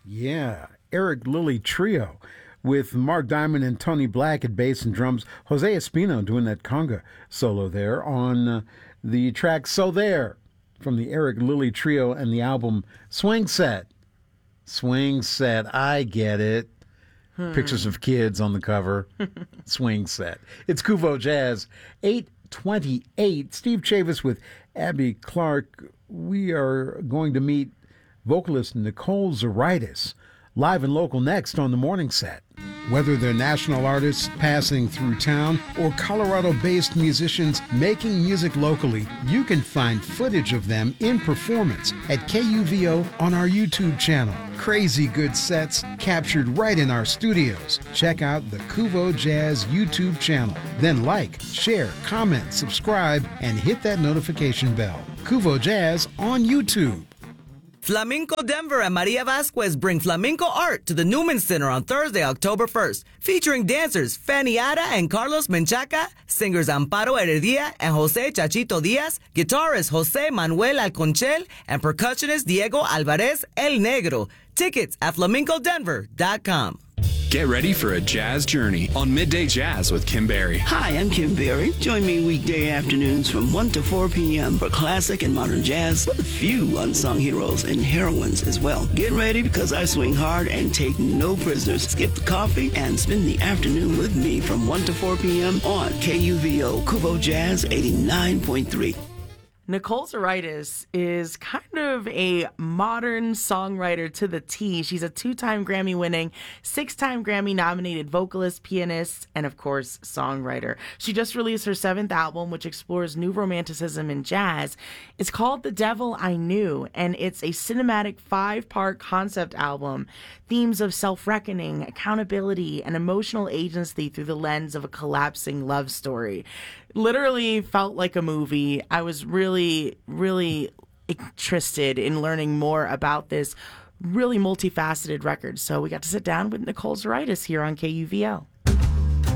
Yeah, Eric Lilly Trio with Mark Diamond and Tony Black at bass and drums. Jose Espino doing that conga solo there on the track So There from the Eric Lilly Trio and the album Swing Set. Swing Set, I get it. Pictures of kids on the cover. Swing Set. It's Kuvo Jazz, 8:28. Steve Chavis with Abby Clark. We are going to meet vocalist Nicole Zaritis, live and local next on the morning set. Whether they're national artists passing through town or Colorado-based musicians making music locally, you can find footage of them in performance at KUVO on our YouTube channel. Crazy good sets captured right in our studios. Check out the Kuvo Jazz YouTube channel. Then like, share, comment, subscribe, and hit that notification bell. Kuvo Jazz on YouTube. Flamenco Denver and Maria Vasquez bring flamenco art to the Newman Center on Thursday, October 1st, featuring dancers Fanny Ada and Carlos Menchaca, singers Amparo Heredia and Jose Chachito Diaz, guitarist Jose Manuel Alconchel, and percussionist Diego Alvarez El Negro. Tickets at flamencodenver.com. Get ready for a jazz journey on Midday Jazz with Kim Berry. Hi, I'm Kim Berry. Join me weekday afternoons from 1 to 4 p.m. for classic and modern jazz with a few unsung heroes and heroines as well. Get ready because I swing hard and take no prisoners. Skip the coffee and spend the afternoon with me from 1 to 4 p.m. on KUVO Kuvo Jazz 89.3. Nicole Zaritis is kind of a modern songwriter to the T. She's a 2-time Grammy-winning, 6-time Grammy-nominated vocalist, pianist, and, of course, songwriter. She just released her 7th album, which explores new romanticism in jazz. It's called The Devil I Knew, and it's a cinematic 5-part concept album. Themes of self-reckoning, accountability, and emotional agency through the lens of a collapsing love story. Literally felt like a movie. I was really interested in learning more about this really multifaceted record. So we got to sit down with Nicole Zaritis here on KUVL.